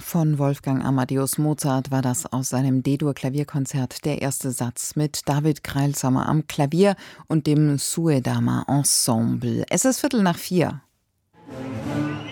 von Wolfgang Amadeus Mozart war das aus seinem D-Dur-Klavierkonzert, der erste Satz mit David Kreilshammer am Klavier und dem Suedama Ensemble. Es ist 3:15.